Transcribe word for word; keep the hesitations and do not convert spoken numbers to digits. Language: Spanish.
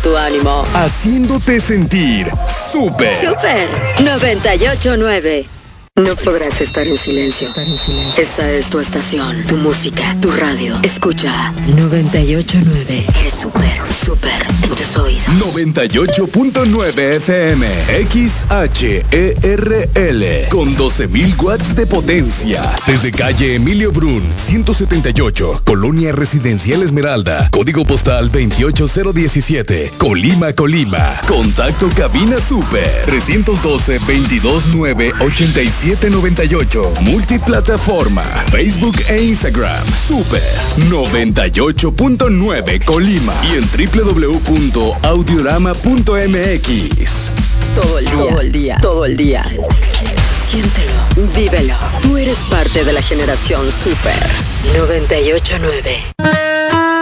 tu ánimo. Haciéndote sentir súper. Súper noventa y ocho nueve. No podrás estar en silencio. Estar en silencio. Esta es tu estación, tu música, tu radio. Escucha noventa y ocho nueve. Eres súper, súper en tus oídos. noventa y ocho punto nueve F M, X H E R L, con doce mil watts de potencia. Desde calle Emilio Brun, ciento setenta y ocho, Colonia Residencial Esmeralda, código postal veintiocho cero diecisiete, Colima, Colima. Contacto cabina super, trescientos doce, veintidós nueve, ochenta y siete noventa y ocho. Multiplataforma, Facebook e Instagram, Super noventa y ocho punto nueve Colima y en doble u doble u doble u punto audiorama punto m x. Todo el día, todo el día, todo el día. Siéntelo, vívelo. Tú eres parte de la generación Super noventa y ocho nueve.